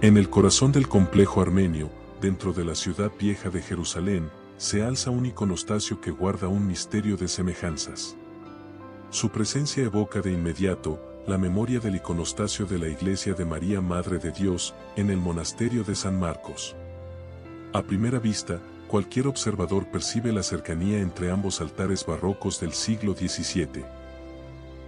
En el corazón del complejo armenio, dentro de la ciudad vieja de Jerusalén, se alza un iconostasio que guarda un misterio de semejanzas. Su presencia evoca de inmediato la memoria del iconostasio de la iglesia de María Madre de Dios, en el monasterio de San Marcos. A primera vista, cualquier observador percibe la cercanía entre ambos altares barrocos del siglo XVII.